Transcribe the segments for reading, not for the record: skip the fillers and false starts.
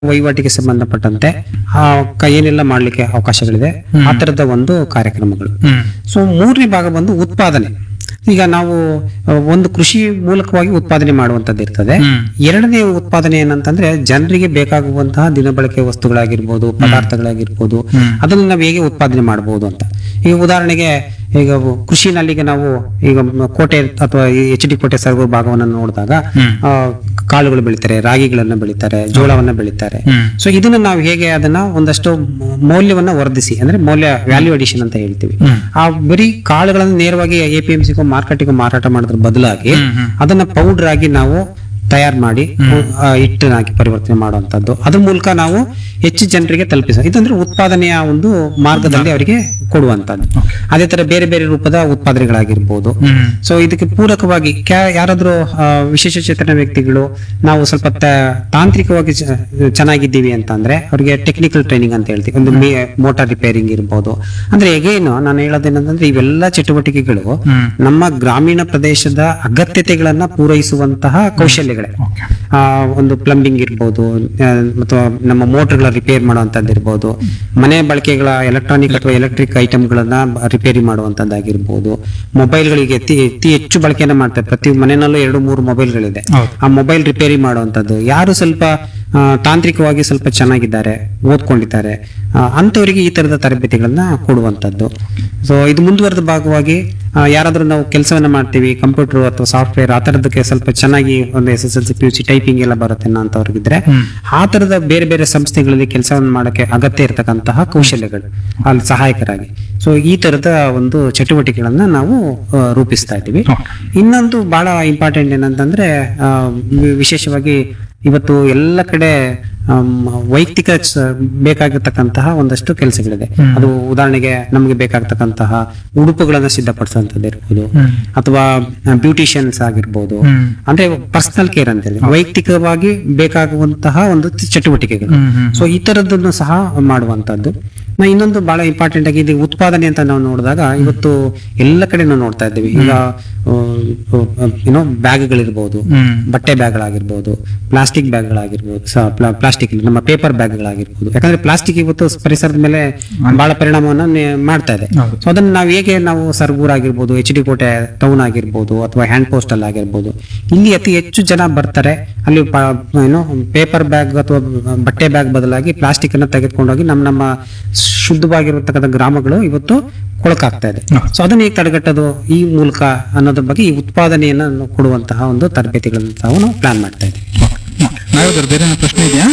ವಹಿವಾಟಿಗೆ ಸಂಬಂಧಪಟ್ಟಂತೆ ಏನೆಲ್ಲ ಮಾಡ್ಲಿಕ್ಕೆ ಅವಕಾಶಗಳಿದೆ ಆ ತರದ ಒಂದು ಕಾರ್ಯಕ್ರಮಗಳು. ಸೊ ಮೂರನೇ ಭಾಗ ಬಂದು ಉತ್ಪಾದನೆ. ಈಗ ನಾವು ಒಂದು ಕೃಷಿ ಮೂಲಕವಾಗಿ ಉತ್ಪಾದನೆ ಮಾಡುವಂತದ್ದು ಇರ್ತದೆ. ಎರಡನೇ ಉತ್ಪಾದನೆ ಏನಂತಂದ್ರೆ ಜನರಿಗೆ ಬೇಕಾಗುವಂತಹ ದಿನಬಳಕೆ ವಸ್ತುಗಳಾಗಿರ್ಬೋದು, ಪದಾರ್ಥಗಳಾಗಿರ್ಬೋದು, ಅದನ್ನು ನಾವು ಹೇಗೆ ಉತ್ಪಾದನೆ ಮಾಡಬಹುದು ಅಂತ. ಈಗ ಉದಾಹರಣೆಗೆ ಈಗ ಕೃಷಿನಲ್ಲಿ ನಾವು ಈಗ ಕೋಟೆ ಅಥವಾ HD ಕೋಟೆ ಸರ್ಗೂರು ಭಾಗವನ್ನು ನೋಡಿದಾಗ ಕಾಳುಗಳು ಬೆಳಿತಾರೆ, ರಾಗಿಗಳನ್ನ ಬೆಳಿತಾರೆ, ಜೋಳವನ್ನ ಬೆಳಿತಾರೆ. ಸೊ ಇದನ್ನ ನಾವು ಹೇಗೆ ಅದನ್ನ ಒಂದಷ್ಟು ಮೌಲ್ಯವನ್ನ ವರ್ಧಿಸಿ, ಅಂದ್ರೆ ಮೌಲ್ಯ ವ್ಯಾಲ್ಯೂ ಅಡಿಷನ್ ಅಂತ ಹೇಳ್ತೀವಿ. ಆ ಬರೀ ಕಾಳುಗಳನ್ನು ನೇರವಾಗಿ APMCಗೂ ಮಾರ್ಕೆಟಿಗೂ ಮಾರಾಟ ಮಾಡೋದ್ರ ಬದಲಾಗಿ ಅದನ್ನ ಪೌಡರ್ ಆಗಿ ನಾವು ತಯಾರು ಮಾಡಿ ಹಿಟ್ಟನ್ನಾಗಿ ಪರಿವರ್ತನೆ ಮಾಡುವಂತದ್ದು, ಅದ್ರ ಮೂಲಕ ನಾವು ಹೆಚ್ಚು ಜನರಿಗೆ ತಲುಪಿಸ, ಇದಂದ್ರೆ ಉತ್ಪಾದನೆಯ ಒಂದು ಮಾರ್ಗದಲ್ಲಿ ಅವರಿಗೆ ಕೊಡುವಂತದ್ದು. ಅದೇ ತರ ಬೇರೆ ಬೇರೆ ರೂಪದ ಉತ್ಪಾದನೆಗಳಾಗಿರ್ಬೋದು. ಸೊ ಇದಕ್ಕೆ ಪೂರಕವಾಗಿ ಯಾರಾದ್ರೂ ವಿಶೇಷಚೇತನ ವ್ಯಕ್ತಿಗಳು ನಾವು ಸ್ವಲ್ಪ ತಾಂತ್ರಿಕವಾಗಿ ಚೆನ್ನಾಗಿದ್ದೀವಿ ಅಂತಂದ್ರೆ ಅವ್ರಿಗೆ ಟೆಕ್ನಿಕಲ್ ಟ್ರೈನಿಂಗ್ ಅಂತ ಹೇಳ್ತೀವಿ. ಒಂದು ಮೋಟಾರ್ ರಿಪೇರಿಂಗ್ ಇರ್ಬೋದು. ಅಂದ್ರೆ ಹೇಗೇನು ನಾನು ಹೇಳೋದೇನಂತಂದ್ರೆ ಇವೆಲ್ಲ ಚಟುವಟಿಕೆಗಳು ನಮ್ಮ ಗ್ರಾಮೀಣ ಪ್ರದೇಶದ ಅಗತ್ಯತೆಗಳನ್ನ ಪೂರೈಸುವಂತಹ ಕೌಶಲ್ಯಗಳೇ. ಒಂದು ಪ್ಲಂಬಿಂಗ್ ಇರ್ಬೋದು, ಅಥವಾ ನಮ್ಮ ಮೋಟರ್ಗಳ ರಿಪೇರ್ ಮಾಡುವಂತದ್ದು ಇರ್ಬೋದು, ಮನೆ ಬಳಕೆಗಳ ಎಲೆಕ್ಟ್ರಾನಿಕ್ ಅಥವಾ ಎಲೆಕ್ಟ್ರಿಕ್ ಐಟಮ್ಗಳನ್ನ ರಿಪೇರಿ ಮಾಡುವಂತದ್ದಾಗಿರ್ಬೋದು, ಮೊಬೈಲ್ಗಳಿಗೆ ಅತಿ ಹೆಚ್ಚು ಬಳಕೆಯನ್ನ ಮಾಡ್ತಾರೆ. ಪ್ರತಿ ಮನೆಯಲ್ಲೂ 2-3 ಮೊಬೈಲ್ಗಳಿದೆ. ಆ ಮೊಬೈಲ್ ರಿಪೇರಿ ಮಾಡುವಂತದ್ದು, ಯಾರು ಸ್ವಲ್ಪ ತಾಂತ್ರಿಕವಾಗಿ ಸ್ವಲ್ಪ ಚೆನ್ನಾಗಿದ್ದಾರೆ, ಓದ್ಕೊಂಡಿದ್ದಾರೆ, ಅಂತವರಿಗೆ ಈ ತರದ ತರಬೇತಿಗಳನ್ನ ಕೊಡುವಂತದ್ದು. ಸೊ ಇದು ಮುಂದುವರೆದ ಭಾಗವಾಗಿ ಯಾರಾದ್ರೂ ನಾವು ಕೆಲಸವನ್ನ ಮಾಡ್ತೀವಿ, ಕಂಪ್ಯೂಟರ್ ಅಥವಾ ಸಾಫ್ಟ್ವೇರ್ ಆ ತರದಕ್ಕೆ ಸ್ವಲ್ಪ ಚೆನ್ನಾಗಿ ಒಂದು SSLC PUC ಟೈಪಿಂಗ್ ಎಲ್ಲ ಬರುತ್ತೆ ಅಂತವ್ರಿಗಿದ್ರೆ ಆ ತರದ ಬೇರೆ ಬೇರೆ ಸಂಸ್ಥೆಗಳಲ್ಲಿ ಕೆಲಸವನ್ನು ಮಾಡಕ್ಕೆ ಅಗತ್ಯ ಇರತಕ್ಕಂತಹ ಕೌಶಲ್ಯಗಳು ಅಲ್ಲಿ ಸಹಾಯಕರಾಗಿ. ಸೊ ಈ ತರದ ಒಂದು ಚಟುವಟಿಕೆಗಳನ್ನ ನಾವು ರೂಪಿಸ್ತಾ ಇದ್ದೀವಿ. ಇನ್ನೊಂದು ಬಹಳ ಇಂಪಾರ್ಟೆಂಟ್ ಏನಂತಂದ್ರೆ ವಿಶೇಷವಾಗಿ ಇವತ್ತು ಎಲ್ಲ ಕಡೆ ವೈಯಕ್ತಿಕ ಬೇಕಾಗಿರ್ತಕ್ಕಂತಹ ಒಂದಷ್ಟು ಕೆಲಸಗಳಿದೆ. ಅದು ಉದಾಹರಣೆಗೆ ನಮಗೆ ಬೇಕಾಗ್ತಕ್ಕಂತಹ ಉಡುಪುಗಳನ್ನ ಸಿದ್ಧಪಡಿಸುವಂತದ್ದು ಇರ್ಬೋದು, ಅಥವಾ ಬ್ಯೂಟಿಷಿಯನ್ಸ್ ಆಗಿರ್ಬೋದು. ಅಂದ್ರೆ ಪರ್ಸನಲ್ ಕೇರ್ ಅಂತ ಹೇಳಿ ವೈಯಕ್ತಿಕವಾಗಿ ಬೇಕಾಗುವಂತಹ ಒಂದು ಚಟುವಟಿಕೆಗಳು. ಸೊ ಈ ತರದನ್ನು ಸಹ ಮಾಡುವಂತದ್ದು. ಇನ್ನೊಂದು ಬಹಳ ಇಂಪಾರ್ಟೆಂಟ್ ಆಗಿ ಇದು ಉತ್ಪಾದನೆ ಅಂತ ನಾವು ನೋಡಿದಾಗ ಇವತ್ತು ಎಲ್ಲ ಕಡೆ ನಾವು ನೋಡ್ತಾ ಇದ್ದೀವಿ. ಈಗ ಬ್ಯಾಗ್ಗಳಿರ್ಬೋದು, ಬಟ್ಟೆ ಬ್ಯಾಗ್ಗಳಾಗಿರ್ಬೋದು, ಪ್ಲಾಸ್ಟಿಕ್ ಬ್ಯಾಗ್ಗಳಾಗಿರ್ಬೋದು, ಪ್ಲಾಸ್ಟಿಕ್ ನಮ್ಮ ಪೇಪರ್ ಬ್ಯಾಗ್ಗಳಾಗಿರ್ಬೋದು. ಯಾಕಂದ್ರೆ ಪ್ಲಾಸ್ಟಿಕ್ ಇವತ್ತು ಪರಿಸರದ ಮೇಲೆ ಬಹಳ ಪರಿಣಾಮವನ್ನು ಮಾಡ್ತಾ ಇದೆ. ಸೊ ಅದನ್ನ ನಾವು ಹೇಗೆ ನಾವು ಸರ್ಗೂರ್ ಆಗಿರ್ಬೋದು, HD ಕೋಟೆ ಟೌನ್ ಆಗಿರ್ಬೋದು, ಅಥವಾ ಹ್ಯಾಂಡ್ ಪೋಸ್ಟಲ್ ಆಗಿರ್ಬೋದು, ಇಲ್ಲಿ ಅತಿ ಹೆಚ್ಚು ಜನ ಬರ್ತಾರೆ. ಅಲ್ಲಿ ಪೇಪರ್ ಬ್ಯಾಗ್ ಅಥವಾ ಬಟ್ಟೆ ಬ್ಯಾಗ್ ಬದಲಾಗಿ ಪ್ಲಾಸ್ಟಿಕ್ ಅನ್ನ ತೆಗೆದುಕೊಂಡೋಗಿ ನಮ್ಮ ಶುದ್ಧವಾಗಿರತಕ್ಕಂಥ ಗ್ರಾಮಗಳು ಇವತ್ತು ಕೊಳಕಾಗ್ತಾ ಇದೆ. ಸೊ ಅದನ್ನ ಹೇಗೆ ತಡೆಗಟ್ಟೋದು ಈ ಮೂಲಕ ಅನ್ನೋದ್ರ ಬಗ್ಗೆ ಈ ಉತ್ಪಾದನೆಯನ್ನ ಕೊಡುವಂತಹ ಒಂದು ತರಬೇತಿಗಳನ್ನ ನಾವು ಪ್ಲಾನ್ ಮಾಡ್ತಾ ಇದ್ದೀವಿ. ಬೇರೆ ಪ್ರಶ್ನೆ ಇದೆಯಾ?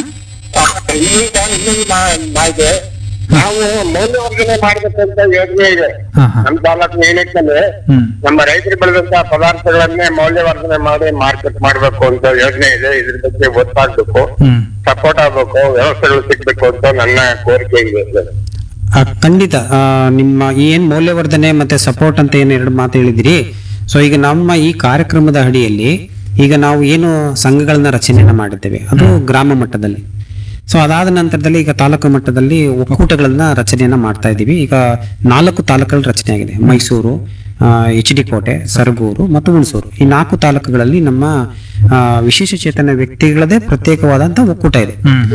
ನಾವು ಮೌಲ್ಯವರ್ಧನೆ ಮಾಡಬೇಕಂತ ಯೋಜನೆ ಇದೆ ನಮ್ಮ ತಾಲೂಕಿನ ಏನಕ್ಕಂದ್ರೆ ನಮ್ಮ ರೈತರು ಬೆಳೆದಂತಹ ಪದಾರ್ಥಗಳನ್ನೇ ಮೌಲ್ಯವರ್ಧನೆ ಮಾಡಿ ಮಾರ್ಕೆಟ್ ಮಾಡ್ಬೇಕು ಅಂತ ಯೋಜನೆ ಇದೆ. ಇದ್ರ ಬಗ್ಗೆ ಗೊತ್ತಾಗ್ಬೇಕು, ಸಪೋರ್ಟ್ ಆಗ್ಬೇಕು, ವ್ಯವಸ್ಥೆಗಳು ಸಿಗ್ಬೇಕು ಅಂತ ನನ್ನ ಕೋರಿಕೆ ಇದೆ. ಖಂಡಿತ. ನಿಮ್ಮ ಏನ್ ಮೌಲ್ಯವರ್ಧನೆ ಮತ್ತೆ ಸಪೋರ್ಟ್ ಅಂತ ಏನ್ 2 ಮಾತು ಹೇಳಿದಿರಿ. ಸೊ ಈಗ ನಮ್ಮ ಈ ಕಾರ್ಯಕ್ರಮದ ಅಡಿಯಲ್ಲಿ ಈಗ ನಾವು ಏನು ಸಂಘಗಳನ್ನ ರಚನೆಯನ್ನ ಮಾಡಿದ್ದೇವೆ ಅದು ಗ್ರಾಮ ಮಟ್ಟದಲ್ಲಿ. ಸೊ ಅದಾದ ನಂತರದಲ್ಲಿ ಈಗ ತಾಲೂಕು ಮಟ್ಟದಲ್ಲಿ ಒಕ್ಕೂಟಗಳನ್ನ ರಚನೆಯನ್ನ ಮಾಡ್ತಾ ಇದ್ದೀವಿ. ಈಗ 4 ತಾಲೂಕುಗಳ ರಚನೆ ಆಗಿದೆ. ಮೈಸೂರು, HD ಕೋಟೆ, ಸರಗೂರು ಮತ್ತು ಹುಣಸೂರು. ಈ 4 ತಾಲೂಕುಗಳಲ್ಲಿ ನಮ್ಮ ವಿಶೇಷಚೇತನ ವ್ಯಕ್ತಿಗಳದೇ ಪ್ರತ್ಯೇಕವಾದಂತಹ ಒಕ್ಕೂಟ ಇದೆ.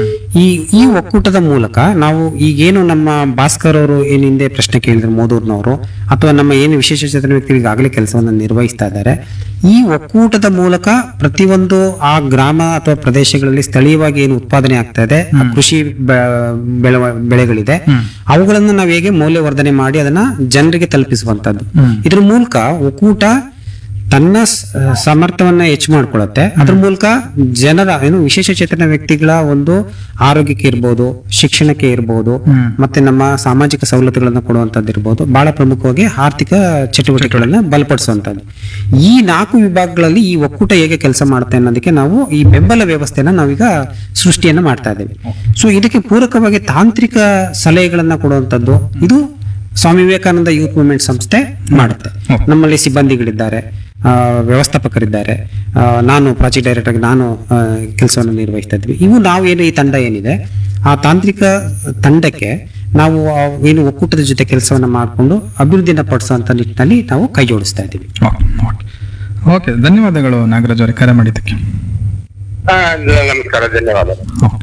ಈ ಒಕ್ಕೂಟದ ಮೂಲಕ ನಾವು ಈಗೇನು ನಮ್ಮ ಭಾಸ್ಕರ್ ಅವರು ಏನ್ ಹಿಂದೆ ಪ್ರಶ್ನೆ ಕೇಳಿದ್ರು, ಮೋದೂರ್ನವರು, ಅಥವಾ ನಮ್ಮ ಏನು ವಿಶೇಷಚೇತನ ವ್ಯಕ್ತಿಗಳಿಗೆ ಆಗಲೇ ಕೆಲಸವನ್ನು ನಿರ್ವಹಿಸ್ತಾ ಇದ್ದಾರೆ, ಈ ಒಕ್ಕೂಟದ ಮೂಲಕ ಪ್ರತಿಯೊಂದು ಆ ಗ್ರಾಮ ಅಥವಾ ಪ್ರದೇಶಗಳಲ್ಲಿ ಸ್ಥಳೀಯವಾಗಿ ಏನು ಉತ್ಪಾದನೆ ಆಗ್ತಾ ಇದೆ, ಕೃಷಿ ಬೆಳೆಗಳಿದೆ, ಅವುಗಳನ್ನು ನಾವು ಹೇಗೆ ಮೌಲ್ಯವರ್ಧನೆ ಮಾಡಿ ಅದನ್ನ ಜನರಿಗೆ ತಲುಪಿಸುವಂತದ್ದು. ಇದ್ರ ಮೂಲಕ ಒಕ್ಕೂಟ ತನ್ನ ಸಾಮರ್ಥ್ಯವನ್ನ ಹೆಚ್ಚು ಮಾಡ್ಕೊಳ್ಳುತ್ತೆ. ಅದ್ರ ಮೂಲಕ ಜನರ ಏನು ವಿಶೇಷಚೇತನ ವ್ಯಕ್ತಿಗಳ ಒಂದು ಆರೋಗ್ಯಕ್ಕೆ ಇರ್ಬೋದು, ಶಿಕ್ಷಣಕ್ಕೆ ಇರ್ಬೋದು, ಮತ್ತೆ ನಮ್ಮ ಸಾಮಾಜಿಕ ಸವಲತ್ತುಗಳನ್ನ ಕೊಡುವಂತದ್ದು ಇರ್ಬೋದು, ಬಹಳ ಪ್ರಮುಖವಾಗಿ ಆರ್ಥಿಕ ಚಟುವಟಿಕೆಗಳನ್ನ ಬಲಪಡಿಸುವಂತದ್ದು. ಈ 4 ವಿಭಾಗಗಳಲ್ಲಿ ಈ ಒಕ್ಕೂಟ ಹೇಗೆ ಕೆಲಸ ಮಾಡುತ್ತೆ ಅನ್ನೋದಕ್ಕೆ ನಾವು ಈ ಬೆಂಬಲ ವ್ಯವಸ್ಥೆನ ನಾವೀಗ ಸೃಷ್ಟಿಯನ್ನ ಮಾಡ್ತಾ ಇದ್ದೇವೆ. ಸೊ ಇದಕ್ಕೆ ಪೂರಕವಾಗಿ ತಾಂತ್ರಿಕ ಸಲಹೆಗಳನ್ನ ಕೊಡುವಂತದ್ದು ಇದು ಸ್ವಾಮಿ ವಿವೇಕಾನಂದ ಯೂತ್ ಮೂವ್ಮೆಂಟ್ ಸಂಸ್ಥೆ ಮಾಡುತ್ತೆ. ನಮ್ಮಲ್ಲಿ ಸಿಬ್ಬಂದಿಗಳಿದ್ದಾರೆ, ವ್ಯವಸ್ಥಾಪಕರಿದ್ದಾರೆ, ನಾನು ಪ್ರಾಜೆಕ್ಟ್ ಡೈರೆಕ್ಟರ್ ನಾನು ಕೆಲಸವನ್ನು ನಿರ್ವಹಿಸ್ತಾ ಇದ್ವಿ. ನಾವು ಏನು ಈ ತಂಡ ಏನಿದೆ ಆ ತಾಂತ್ರಿಕ ತಂಡಕ್ಕೆ ನಾವು ಏನು ಒಕ್ಕೂಟದ ಜೊತೆ ಕೆಲಸವನ್ನ ಮಾಡಿಕೊಂಡು ಅಭಿವೃದ್ಧಿನ ಪಡಿಸುವಂತ ನಿಟ್ಟಿನಲ್ಲಿ ನಾವು ಕೈ ಜೋಡಿಸ್ತಾ ಇದ್ದೀವಿ. ಓಕೆ, ಧನ್ಯವಾದಗಳು ನಾಗರಾಜ್ ಅವರೇ ಕರೆ ಮಾಡಿದ್ದಕ್ಕೆ. ನಮಸ್ಕಾರ, ಧನ್ಯವಾದ.